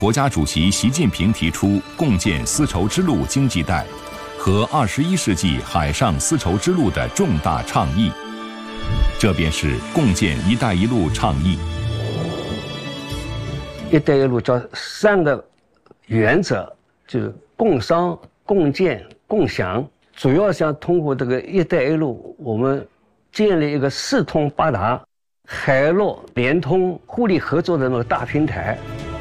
国家主席习近平提出共建丝绸之路经济带和21世纪海上丝绸之路的重大倡议，这便是共建“一带一路”倡议。 “一带一路”叫3个原则，就是共商、共建、共享。主要想通过这个“一带一路”，我们建立一个四通八达、海陆联通、互利合作的那个大平台。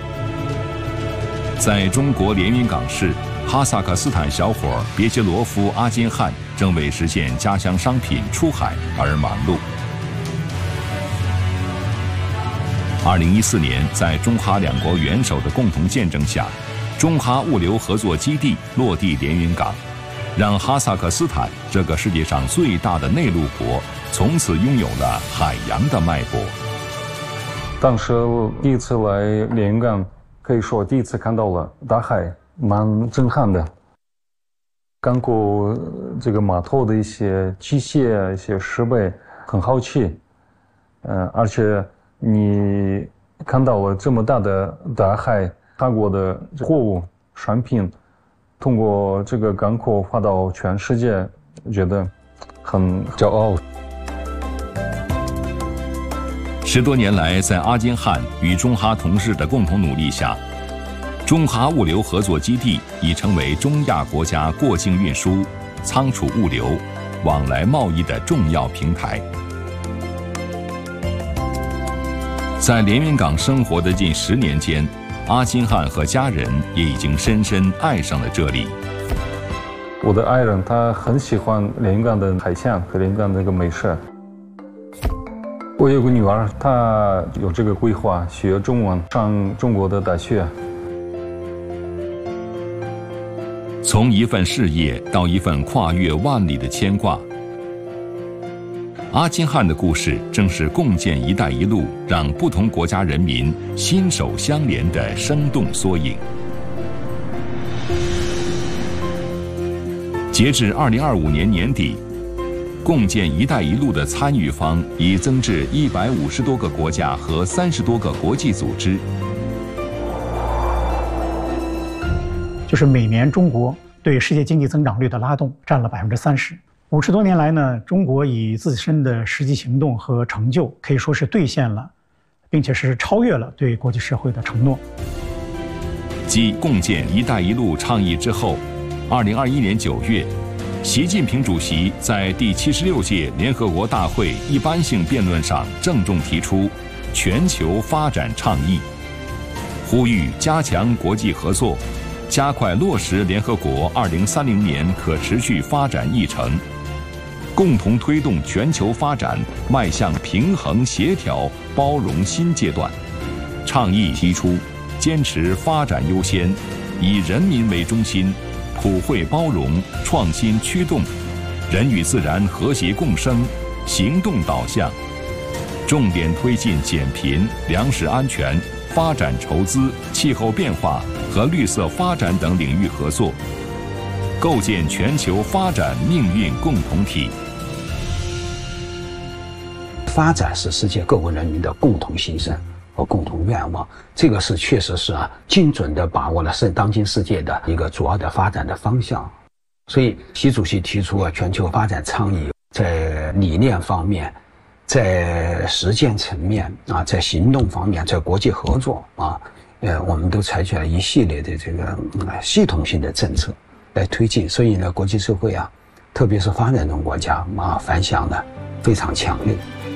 在中国连云港市，哈萨克斯坦小伙别杰罗夫·阿金汗正为实现家乡商品出海而忙碌。2014年，在中哈两国元首的共同见证下，中哈物流合作基地落地连云港，让哈萨克斯坦这个世界上最大的内陆国从此拥有了海洋的脉搏。 当时第一次来连云港，可以说第一次看到了大海，蛮震撼的。港口这个码头的一些机械、一些设备很好奇，而且你看到了这么大的大海，他国的货物、商品通过这个港口发到全世界，觉得很骄傲。 10多年来，在阿金汗与中哈同事的共同努力下，中哈物流合作基地已成为中亚国家过境运输、仓储物流、往来贸易的重要平台。在连云港生活的近10年间，阿金汗和家人也已经深深爱上了这里。 我的爱人他很喜欢连云港的海鲜和连云港的这个美食。我有个女儿，她有这个规划学中文，上中国的大学。 从一份事业到一份跨越万里的牵挂，阿金汗的故事正是共建“一带一路”让不同国家人民心手相连的生动缩影。截至2025年年底，共建“一带一路”的参与方已增至150多个国家和30多个国际组织。 就是每年中国对世界经济增长率的拉动占了30%。50多年来呢，中国以自身的实际行动和成就，可以说是兑现了，并且是超越了对国际社会的承诺。 继共建“一带一路”倡议之后，2021年9月，习近平主席在第76届联合国大会一般性辩论上郑重提出全球发展倡议，呼吁加强国际合作，加快落实联合国2030年可持续发展议程，共同推动全球发展迈向平衡、协调、包容新阶段。倡议提出，坚持发展优先，以人民为中心，普惠包容、创新驱动，人与自然和谐共生，行动导向，重点推进减贫、粮食安全、发展筹资、气候变化和绿色发展等领域合作，构建全球发展命运共同体。 发展是世界各国人民的共同心声和共同愿望，这个是确实是精准地把握了当今世界的一个主要的发展的方向。所以习主席提出全球发展倡议，在理念方面，在实践层面在行动方面，在国际合作我们都采取了一系列的这个系统性的政策来推进。所以呢，国际社会特别是发展中国家反响呢非常强烈。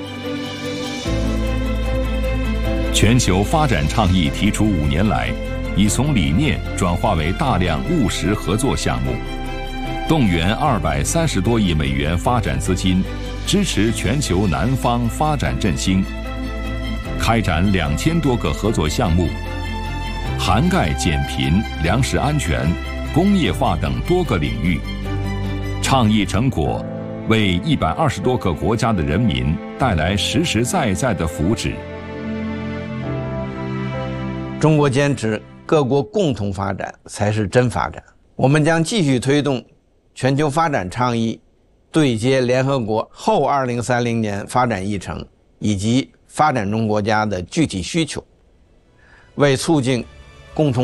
全球发展倡议提出5年来，已从理念转化为大量务实合作项目，动员230多亿美元发展资金，支持全球南方发展振兴，开展2000多个合作项目，涵盖减贫、粮食安全、工业化等多个领域。倡议成果为120多个国家的人民带来实实在在的福祉。 中国坚持各国共同发展才是真发展。我们将继续推动全球发展倡议对接联合国后2030年发展议程以及发展中国家的具体需求，为促进共同